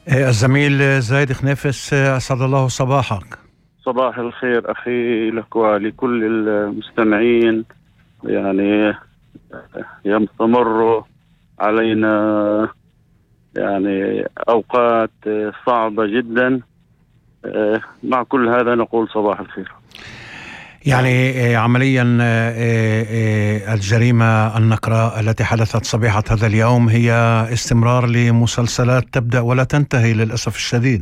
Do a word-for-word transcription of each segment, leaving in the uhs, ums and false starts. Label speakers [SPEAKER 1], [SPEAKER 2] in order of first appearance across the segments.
[SPEAKER 1] آه، الزميل زايد خنافس، آه، أسعد الله صباحك.
[SPEAKER 2] صباح الخير أخي لك ولكل المستمعين. يعني يمر علينا يعني أوقات صعبة جدا. مع كل هذا نقول صباح الخير.
[SPEAKER 1] يعني آه، عمليا آه، آه، الجريمة النكراء التي حدثت صبيحة هذا اليوم هي استمرار لمسلسلات تبدأ ولا تنتهي للأسف الشديد.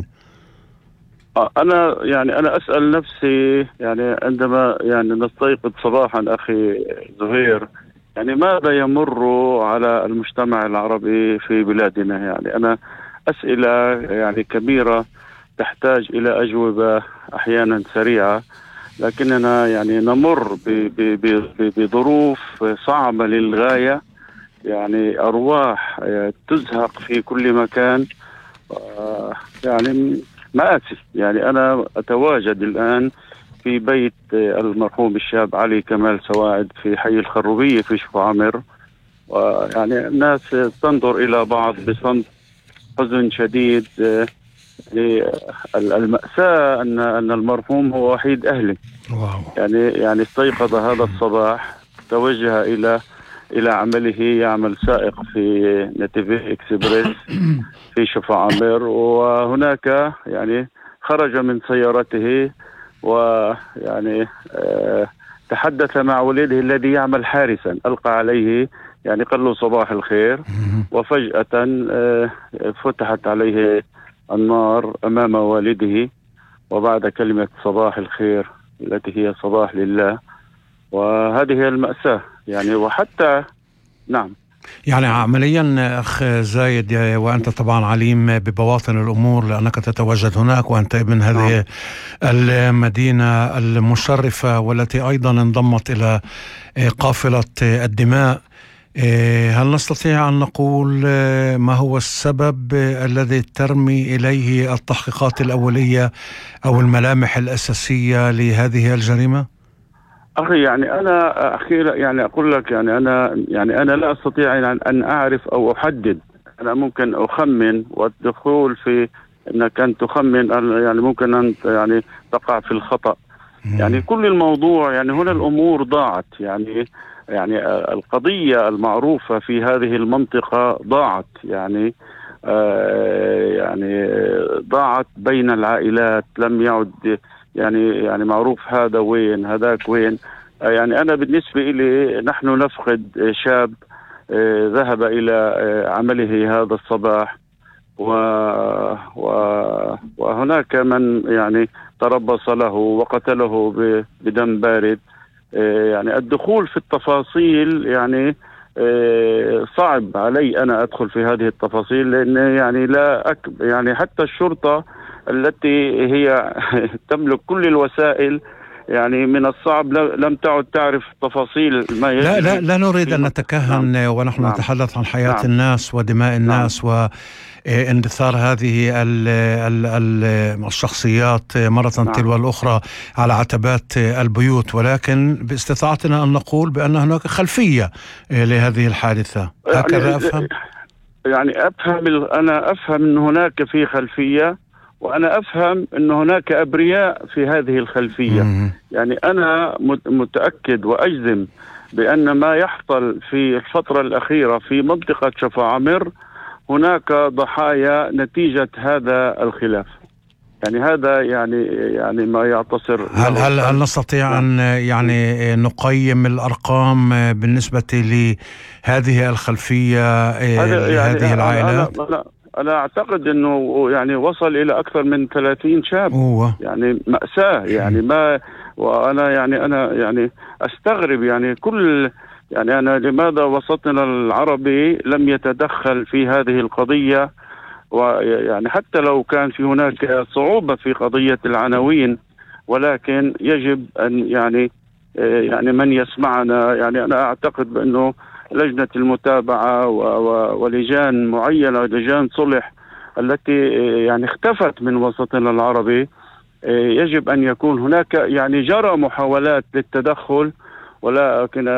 [SPEAKER 2] أنا يعني أنا أسأل نفسي يعني عندما يعني نستيقظ صباحا أخي زهير، يعني ماذا يمر على المجتمع العربي في بلادنا؟ يعني أنا أسئلة يعني كبيرة تحتاج إلى أجوبة أحيانا سريعة، لكننا يعني نمر ب- ب- ب- بظروف صعبة للغاية. يعني أرواح تزهق في كل مكان. آه، يعني مآسي. يعني أنا أتواجد الآن في بيت المرحوم الشاب علي كمال سواعد في حي الخروبية في شفو عمر، ويعني الناس تنظر إلى بعض بصمت حزن شديد. آه، يعني المأساة أن أن المرحوم هو وحيد أهله.
[SPEAKER 1] واو.
[SPEAKER 2] يعني يعني استيقظ هذا الصباح، توجه إلى إلى عمله، يعمل سائق في نتيفي إكسبريس في شفا عمر، وهناك يعني خرج من سيارته ويعني آه تحدث مع والده الذي يعمل حارسا، ألقى عليه يعني قال له صباح الخير، وفجأة آه فتحت عليه النار أمام والده، وبعد كلمة صباح الخير التي هي صباح لله. وهذه هي المأساة يعني. وحتى نعم.
[SPEAKER 1] يعني عمليا أخ زايد، وأنت طبعا عليم ببواطن الأمور لأنك تتواجد هناك وأنت ابن
[SPEAKER 2] نعم.
[SPEAKER 1] هذه المدينة المشرفة والتي أيضا انضمت إلى قافلة الدماء. هل نستطيع أن نقول ما هو السبب الذي ترمي إليه التحقيقات الأولية أو الملامح الأساسية لهذه الجريمة؟
[SPEAKER 2] أخي يعني أنا أخيرا يعني أقول لك يعني أنا يعني أنا لا أستطيع يعني أن أعرف أو أحدد. أنا ممكن أخمن، والدخول في أنك أن تخمن يعني ممكن أن يعني تقع في الخطأ. يعني كل الموضوع يعني هنا الأمور ضاعت. يعني يعني القضية المعروفة في هذه المنطقة ضاعت. يعني آه يعني ضاعت بين العائلات، لم يعد يعني يعني معروف هذا وين هذاك وين. آه يعني أنا بالنسبة لي نحن نفقد شاب آه ذهب إلى آه عمله هذا الصباح، و و وهناك من يعني تربص له وقتله بدم بارد. يعني الدخول في التفاصيل يعني صعب علي أنا أدخل في هذه التفاصيل، لأن يعني لا أك يعني حتى الشرطة التي هي تملك كل الوسائل يعني من الصعب لم تعد تعرف تفاصيل ما يجري.
[SPEAKER 1] لا لا لا نريد أن نتكهن. نعم. ونحن نعم. نتحدث عن حياة نعم. الناس ودماء الناس نعم. واندثار هذه ال ال ال الشخصيات مرة نعم. تلو الأخرى على عتبات البيوت، ولكن باستطاعتنا أن نقول بأن هناك خلفية لهذه الحادثة. هكذا
[SPEAKER 2] يعني
[SPEAKER 1] أفهم؟
[SPEAKER 2] يعني أفهم أنا أفهم أن هناك في خلفية، وأنا أفهم أن هناك أبرياء في هذه الخلفية. مم. يعني أنا متأكد وأجزم بأن ما يحصل في الفترة الأخيرة في منطقة شفا عمر هناك ضحايا نتيجة هذا الخلاف. يعني هذا يعني يعني ما يعتصر.
[SPEAKER 1] هل هل هل نستطيع أن يعني نقيم الأرقام بالنسبة لهذه الخلفية لهذه يعني العائلات؟
[SPEAKER 2] أنا, أنا, أنا أعتقد أنه يعني وصل إلى أكثر من ثلاثين شاب. أوه. يعني مأساة. يعني ما وأنا يعني أنا يعني أستغرب يعني كل يعني أنا لماذا وسطنا العربي لم يتدخل في هذه القضية؟ ويعني حتى لو كان في هناك صعوبة في قضية العناوين، ولكن يجب أن يعني يعني من يسمعنا يعني أنا أعتقد بأنه لجنة المتابعة ولجان معينة، لجان صلح التي يعني اختفت من وسطنا العربي، يجب أن يكون هناك يعني جرى محاولات للتدخل، ولكن